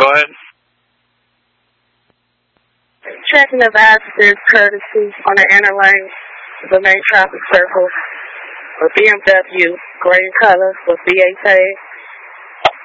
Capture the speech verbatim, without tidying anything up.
Go ahead. Checking of officers courtesy on the inner lane of the main traffic circle. A B M W, gray color with V eight tag.